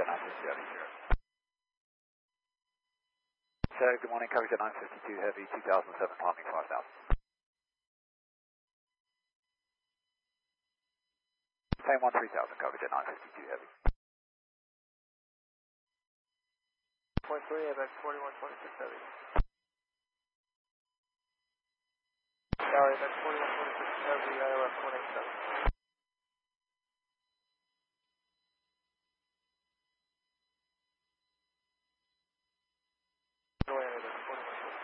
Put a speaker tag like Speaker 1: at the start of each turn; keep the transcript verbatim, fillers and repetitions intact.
Speaker 1: Jet nine fifty-two Heavy, zero. So, good morning, Coverage Jet nine fifty-two Heavy, two thousand seven, climbing five thousand. Same one three thousand, Coverage Jet nine fifty-two Heavy.
Speaker 2: Point three, A B X forty-one twenty-six Heavy. Tower A B X forty-one twenty-six Heavy, I L S one eight seven.